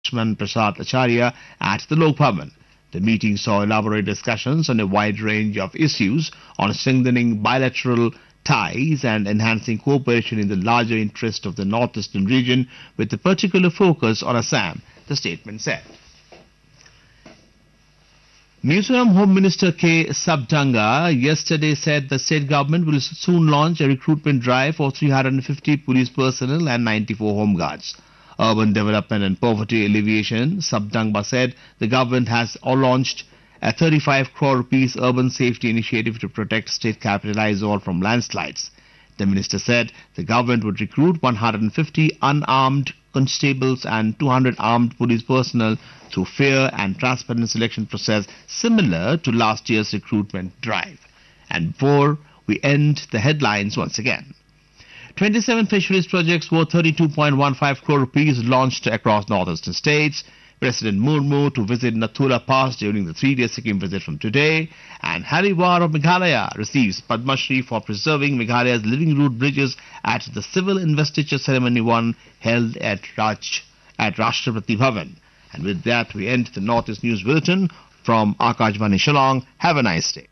Lakshman Prasad Acharya at the Lok Bhavan. The meeting saw elaborate discussions on a wide range of issues on strengthening bilateral ties and enhancing cooperation in the larger interest of the northeastern region, with a particular focus on Assam, the statement said. Mizoram Home Minister K. Sabdanga yesterday said the state government will soon launch a recruitment drive for 350 police personnel and 94 home guards. Urban Development and Poverty Alleviation, Sabdanga said the government has launched a 35 crore rupees urban safety initiative to protect state capital Aizawl from landslides. The minister said the government would recruit 150 unarmed constables and 200 armed police personnel through fair and transparent selection process similar to last year's recruitment drive. And before we end the headlines once again, 27 fisheries projects worth 32.15 crore rupees launched across northeastern states. President Murmu to visit Nathula Pass during the 3-day Sikkim visit from today. And Hariwar of Meghalaya receives Padma Shri for preserving Meghalaya's living root bridges at the civil investiture ceremony one held at Rashtrapati Bhavan. And with that, we end the Northeast News Bulletin from Akashvani Shillong. Have a nice day.